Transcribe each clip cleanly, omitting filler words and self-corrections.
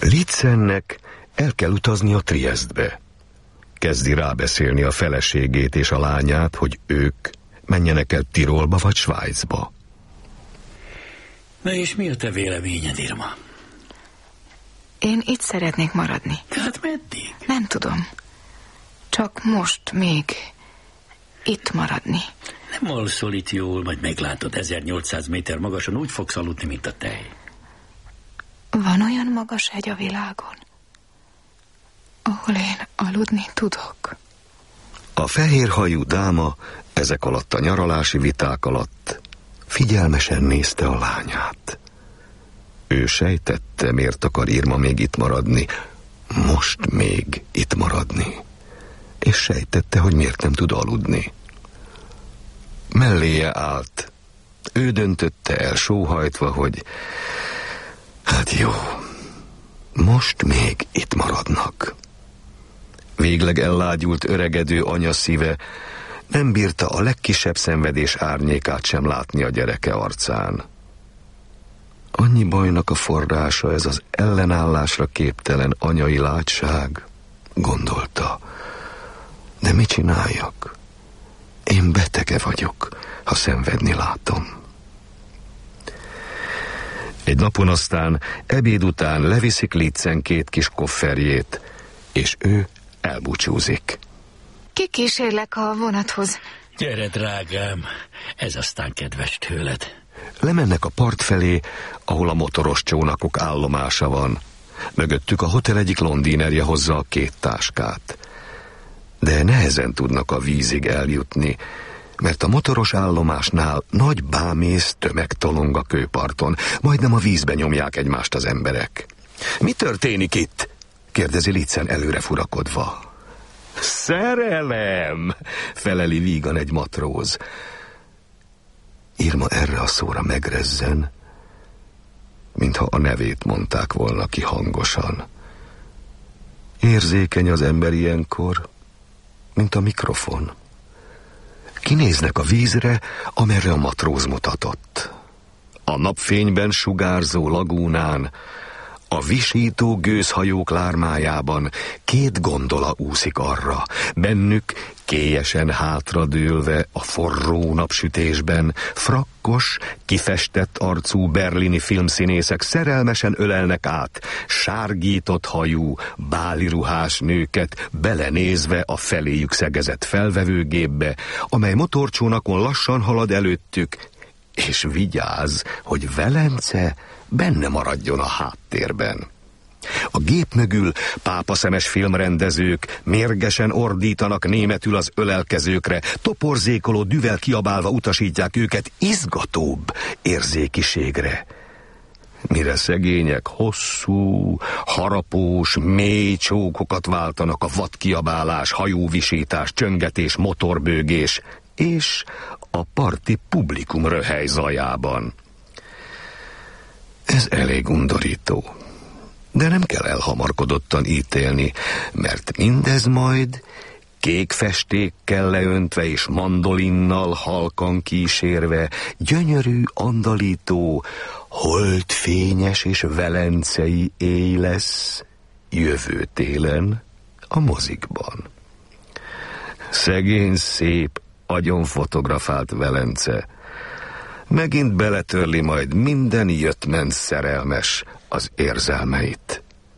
Litzennek el kell utazni a Triesztbe. Kezdi rábeszélni a feleségét és a lányát, hogy ők menjenek el Tirolba vagy Svájcba. Na és mi a te véleményed, Irma? Én itt szeretnék maradni. Hát meddig? Nem tudom. Csak most még itt maradni. Nem alszol itt jól, majd meglátod 1800 méter magasan, úgy fogsz aludni, mint a tej. Van olyan magas hegy a világon, ahol én aludni tudok? A fehérhajú dáma ezek alatt a nyaralási viták alatt figyelmesen nézte a lányát. Ő sejtette, miért akar Irma még itt maradni, most még itt maradni, és sejtette, hogy miért nem tud aludni. Melléje állt. Ő döntötte el sóhajtva, hogy hát jó, most még itt maradnak. Végleg ellágyult öregedő anya szíve nem bírta a legkisebb szenvedés árnyékát sem látni a gyereke arcán. Annyi bajnak a forrása ez az ellenállásra képtelen anyai látság, gondolta. De mit csináljak? Én betege vagyok, ha szenvedni látom. Egy napon aztán, ebéd után leviszik Litzen 2 kis kofferjét, és ő elbúcsúzik. Kikísérlek a vonathoz. Gyere, drágám, ez aztán kedves tőled. Lemennek a part felé, ahol a motoros csónakok állomása van. Mögöttük a hotel egyik londinerje hozza a 2 táskát. De nehezen tudnak a vízig eljutni, mert a motoros állomásnál nagy bámész tömeg tolong a kőparton, majdnem a vízbe nyomják egymást az emberek. Mi történik itt? Kérdezi Litzen előre furakodva. Szerelem! Feleli vígan egy matróz. Irma erre a szóra megrezzen, mintha a nevét mondták volna ki hangosan. Érzékeny az ember ilyenkor, mint a mikrofon. Kinéznek a vízre, amerre a matróz mutatott. A napfényben sugárzó lagúnán, a visító gőzhajók lármájában 2 gondola úszik arra, bennük kélyesen hátradőlve a forró napsütésben frakkos, kifestett arcú berlini filmszínészek szerelmesen ölelnek át sárgított hajú, báliruhás nőket belenézve a feléjük szegezett felvevőgépbe, amely motorcsónakon lassan halad előttük, és vigyáz, hogy Velence benne maradjon a háttérben. A gép mögül pápaszemes filmrendezők mérgesen ordítanak németül az ölelkezőkre, toporzékoló düvel kiabálva utasítják őket izgatóbb érzékiségre. Mire szegények hosszú, harapós, mély csókokat váltanak a vadkiabálás, hajóvisítás, csöngetés, motorbőgés és a parti publikum röhely zajában. Ez elég undorító, de nem kell elhamarkodottan ítélni, mert mindez majd kék festékkel leöntve és mandolinnal halkan kísérve gyönyörű, andalító, holdfényes és velencei éj lesz jövő télen a mozikban. Szegény, szép, agyon fotografált Velence megint beletörli majd minden jött-ment szerelmes az érzelmeit.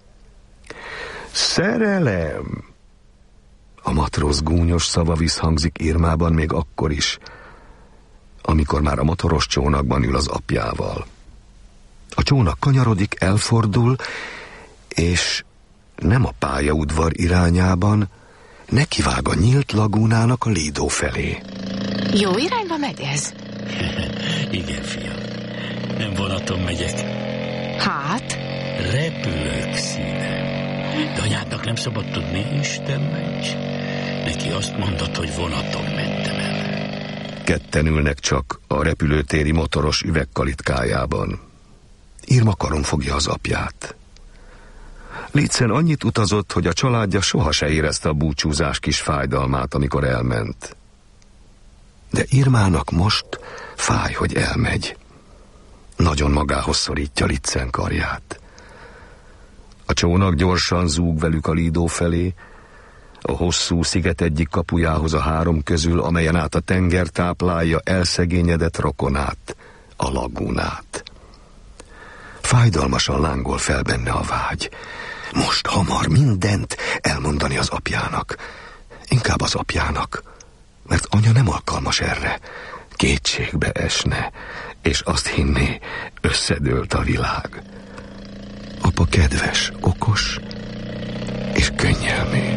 Szerelem! A matróz gúnyos szava visszhangzik Irmában még akkor is, amikor már a motoros csónakban ül az apjával. A csónak kanyarodik, elfordul, és nem a pályaudvar irányában, nekivág a nyílt lagúnának a Lido felé. Jó irányba megy ez? Igen, fiam. Nem vonaton megyek. Hát? Repülök, szívem. De anyádnak nem szabad tudni, Isten ments. Neki azt mondod, hogy vonaton mentem el. Ketten ülnek csak a repülőtéri motoros üvegkalitkájában. Irma karon fogja az apját. Litzen annyit utazott, hogy a családja soha se érezte a búcsúzás kis fájdalmát, amikor elment. De Irmának most fáj, hogy elmegy. Nagyon magához szorítja Litzen karját. A csónak gyorsan zúg velük a Lido felé, a hosszú sziget egyik kapujához a 3 közül, amelyen át a tenger táplálja elszegényedett rokonát, a lagúnát. Fájdalmasan lángol fel benne a vágy. Most hamar mindent elmondani az apjának. Inkább az apjának, mert anya nem alkalmas erre. Kétségbe esne, és azt hinné, összedőlt a világ. Apa kedves, okos és könnyelmű.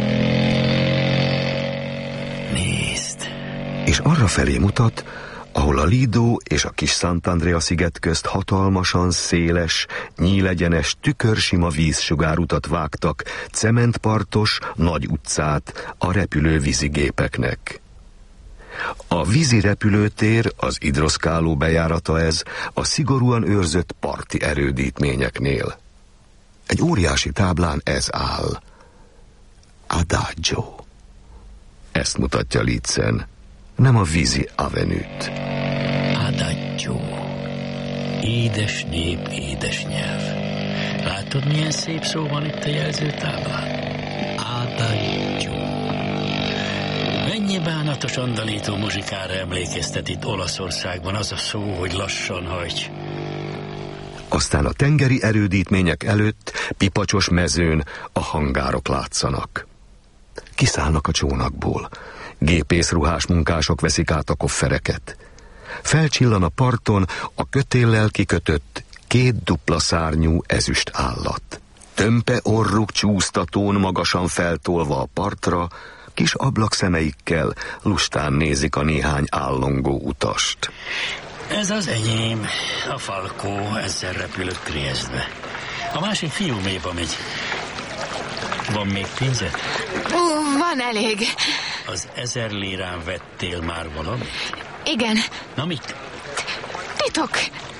Nézd! És arra felé mutat, ahol a Lido és a kis Szentandrea sziget közt hatalmasan széles, nyílegyenes, tükörsima vízsugárutat vágtak, cementpartos, nagy utcát a repülő vízigépeknek. A vízi repülőtér, az Idroszkáló bejárata ez, a szigorúan őrzött parti erődítményeknél. Egy óriási táblán ez áll. Adagio. Ezt mutatja Lidsen, nem a vízi avenűt. Adagio. Édes nép, édes nyelv. Látod, milyen szép szó van itt a jelzőtáblán? Adagio. Mennyi bánatos andalító muzsikára emlékeztet itt Olaszországban az a szó, hogy lassan hajts. Aztán a tengeri erődítmények előtt, pipacsos mezőn a hangárok látszanak. Kiszállnak a csónakból. Gépészruhás munkások veszik át a koffereket. Felcsillan a parton a kötéllel kikötött 2 dupla szárnyú ezüst állat. Tömpe orruk csúsztatón magasan feltolva a partra, kis ablakszemeikkel lustán nézik a néhány állongó utast. Ez az enyém, a Falkó, ezzel repülök Triesztbe. A másik fiúméba megy. Van még pénzed? Van elég. Az 1000 lirán vettél már valami? Igen. Na mit? Titok.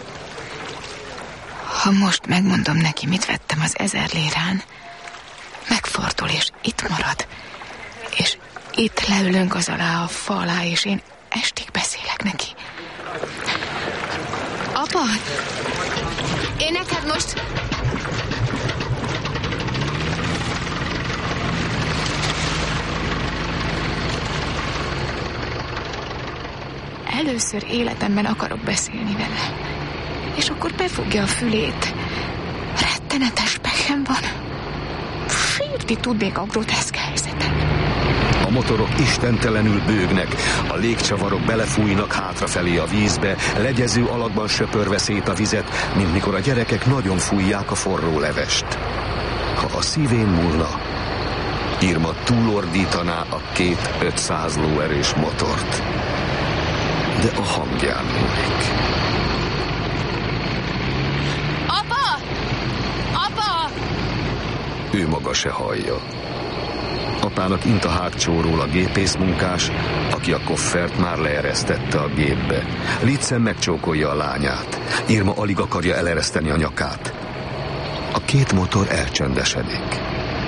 Ha most megmondom neki, mit vettem az 1000 lirán, megfordul és itt marad. És itt leülünk az alá a fa alá, és én estig beszélek neki. Apa, én neked most... Először életemben akarok beszélni vele. És akkor befogja a fülét. Rettenetes pehem van. Sírni tudnék a groteszk helyzeten. A motorok istentelenül bőgnek, a légcsavarok belefújnak hátrafelé a vízbe, legyező alakban söpörve szét a vizet, mint mikor a gyerekek nagyon fújják a forró levest. Ha a szívén múlna, Irma túlordítaná a 2 500 lóerős motort. De a hangján múlik. Apa! Apa! Ő maga se hallja. Apának int a hágcsóról a gépészmunkás, aki a koffert már leeresztette a gépbe. Lidsen megcsókolja a lányát. Irma alig akarja elereszteni a nyakát. A 2 motor elcsöndesedik.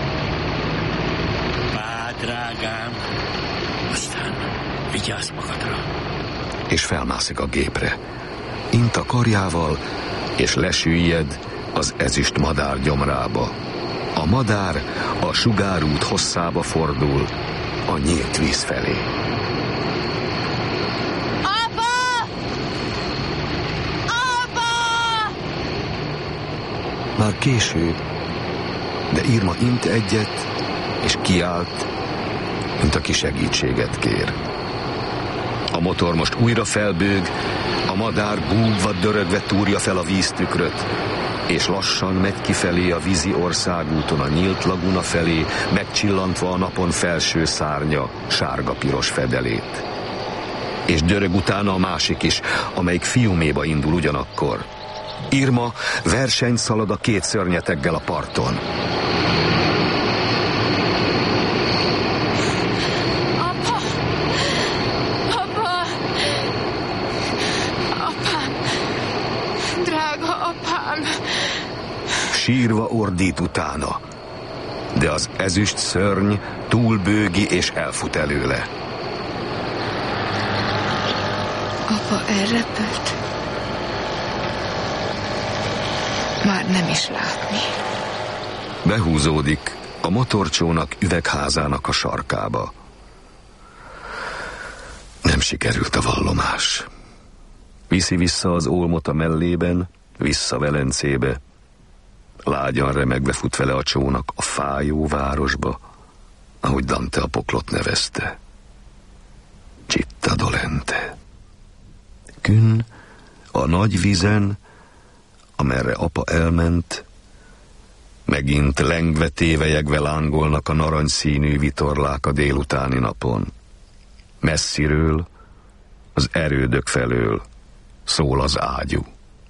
Bá, drágám, aztán vigyázz magadra. És felmászik a gépre. Int a karjával, és lesüllyed az ezüst madár gyomrába. A madár a sugárút hosszába fordul, a nyílt víz felé. Apa! Apa! Már késő, de Irma int egyet, és kiállt, mint aki segítséget kér. A motor most újra felbőg, a madár búgva dörögve túrja fel a víztükröt, és lassan megy kifelé a vízi országúton a nyílt laguna felé, megcsillantva a napon felső szárnya sárga-piros fedelét. És dörög utána a másik is, amelyik Fiuméba indul ugyanakkor. Irma versenyt szalad a 2 szörnyeteggel a parton. Apa! Apa! Apám! Drága apám! Sírva ordít utána, de az ezüst szörny túlbőgi és elfut előle. Apa elrepült. Már nem is látni. Behúzódik a motorcsónak üvegházának a sarkába. Nem sikerült a vallomás. Viszi vissza az ólmot a mellében, vissza Velencébe. Lágyan remegve fut vele a csónak a fájó városba, ahogy Dante a poklot nevezte. Città dolente. Künn, a nagy vízen, amerre apa elment, megint lengve tévelyegve lángolnak a narancsszínű vitorlák a délutáni napon. Messziről, az erődök felől szól az ágyú.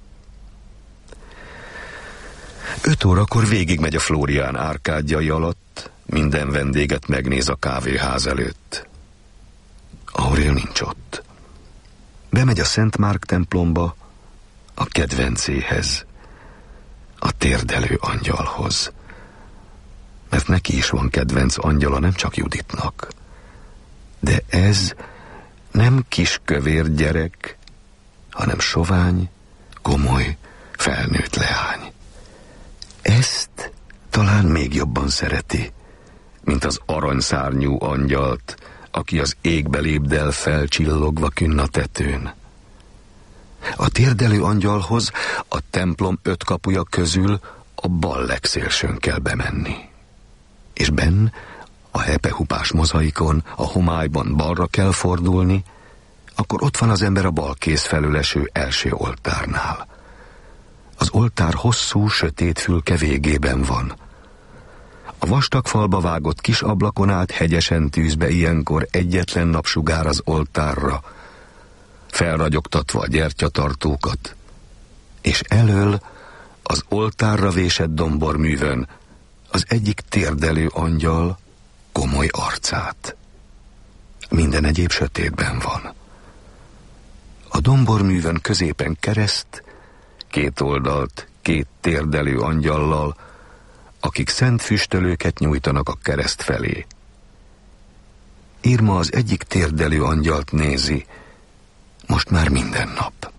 5 órakor végigmegy a Flórián árkádjai alatt, minden vendéget megnéz a kávéház előtt. Aurél nincs ott. Bemegy a Szent Márk templomba, a kedvencéhez, a térdelő angyalhoz. Mert neki is van kedvenc angyala, nem csak Juditnak. De ez nem kis kövér gyerek, hanem sovány, komoly, felnőtt leány. Ezt talán még jobban szereti, mint az aranyszárnyú angyalt, aki az égbe lépdel felcsillogva künn a tetőn. A térdelő angyalhoz a templom 5 kapuja közül a bal legszélsőn kell bemenni. És benn, a hepehupás mozaikon, a homályban balra kell fordulni, akkor ott van az ember a bal kéz felől eső első oltárnál. Az oltár hosszú, sötét fülke végében van. A vastag falba vágott kis ablakon át hegyesen tűz be ilyenkor egyetlen napsugár az oltárra, felragyogtatva a gyertyatartókat, és elől az oltárra vésett domborművön az egyik térdelő angyal komoly arcát. Minden egyéb sötétben van. A domborművön középen kereszt, 2 oldalt 2 térdelő angyallal, akik szent füstölőket nyújtanak a kereszt felé. Irma az egyik térdelő angyalt nézi, most már minden nap.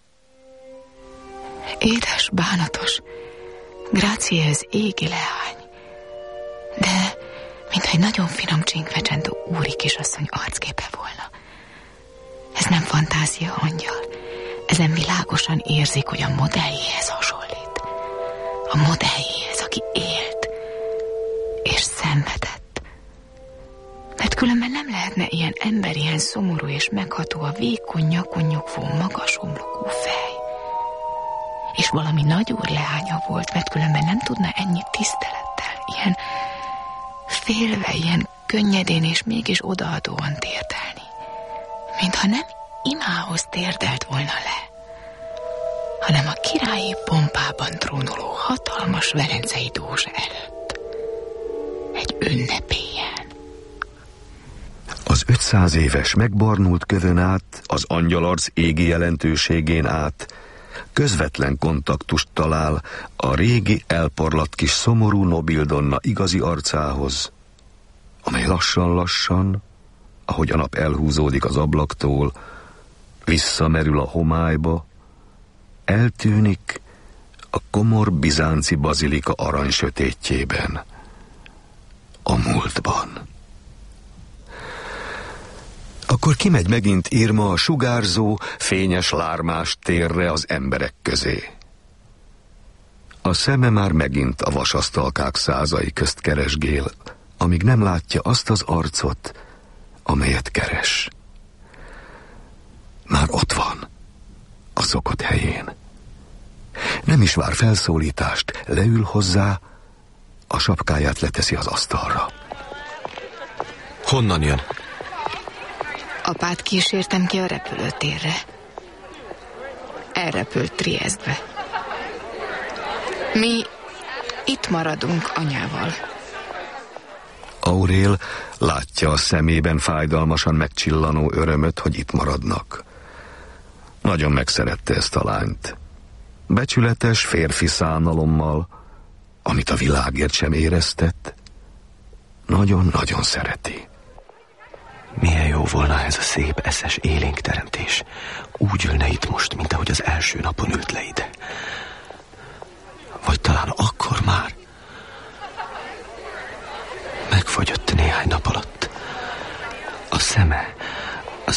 Édes, bánatos, Gráciéhez égi leány, de mintha egy nagyon finom csinkvecsendő úri kisasszony arcképe volna. Ez nem fantázia angyal, ezen világosan érzik, hogy a modelljéhez hasonlít. A modelljéhez, aki élt és szenvedett. Mert különben nem lehetne ilyen ember, ilyen szomorú és megható a vékony nyakon nyugvó, magas homlokú fej. És valami nagyúr leánya volt, mert különben nem tudna ennyi tisztelettel, ilyen félve, ilyen könnyedén és mégis odaadóan térdelni. Mintha nem imához térdelt volna le, hanem a királyi pompában trónoló hatalmas velencei dózsa előtt. Egy ünnepélyen. Az 500 éves megbarnult kövön át, az angyalarc égi jelentőségén át, közvetlen kontaktust talál a régi elporlatt kis szomorú nobildonna igazi arcához, amely lassan-lassan, ahogy a nap elhúzódik az ablaktól, visszamerül a homályba, eltűnik a komor bizánci bazilika aranysötétjében, a múltban. Akkor kimegy megint Irma a sugárzó, fényes lármás térre az emberek közé. A szeme már megint a vasasztalkák százai közt keresgél, amíg nem látja azt az arcot, amelyet keres. Már ott van, a szokott helyén. Nem is vár felszólítást, leül hozzá, a sapkáját leteszi az asztalra. Honnan jön? Apát kísértem ki a repülőtérre. Elrepült Triesztbe. Mi itt maradunk anyával. Aurél látja a szemében fájdalmasan megcsillanó örömöt, hogy itt maradnak. Nagyon megszerette ezt a lányt. Becsületes férfi szánalommal, amit a világért sem éreztett, nagyon-nagyon szereti. Milyen jó volna ez a szép, eszes, élénk teremtés. Úgy ülne itt most, mint ahogy az első napon ült le ide. Vagy talán akkor már,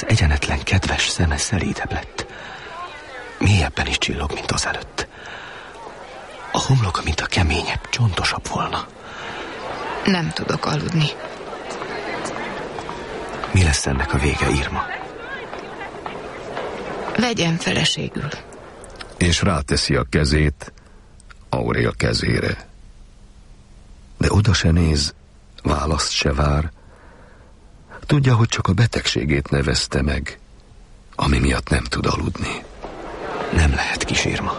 Az egyenetlen, kedves szeme szelídebb lett. Mélyebben is csillog, mint azelőtt. A homloka, mint a keményebb, csontosabb volna. Nem tudok aludni. Mi lesz ennek a vége, Irma? Vegyem feleségül. És ráteszi a kezét Aurél kezére. De oda se néz, választ se vár. Tudja, hogy csak a betegségét nevezte meg, ami miatt nem tud aludni. Nem lehet, kis Irma.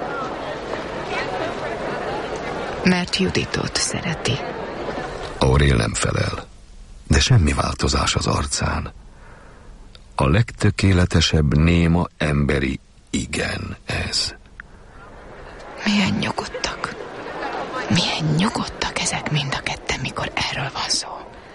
Mert Juditot szereti. Aurél nem felel, de semmi változás az arcán. A legtökéletesebb néma emberi igen ez. Milyen nyugodtak. Milyen nyugodtak ezek mind a ketten, mikor erről van szó.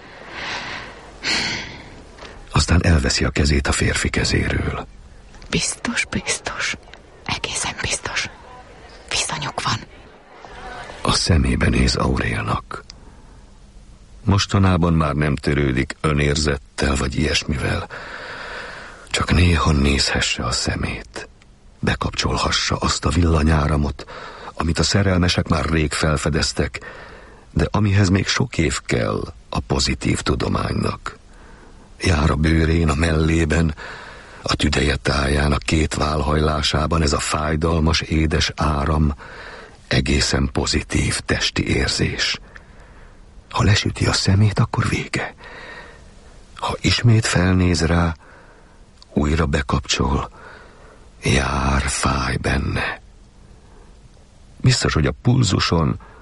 Aztán elveszi a kezét a férfi kezéről. Biztos. Egészen biztos. Viszonyuk van. A szemébe néz Aurélnak. Mostanában már nem törődik önérzettel vagy ilyesmivel. Csak néha nézhesse a szemét. Bekapcsolhassa azt a villanyáramot, amit a szerelmesek már rég felfedeztek, de amihez még sok év kell a pozitív tudománynak. Jár a bőrén, a mellében, a tüdeje táján, a két válhajlásában ez a fájdalmas, édes áram, egészen pozitív testi érzés. Ha lesüti a szemét, akkor vége. Ha ismét felnéz rá, újra bekapcsol, jár, fáj benne. Biztos, hogy a pulzuson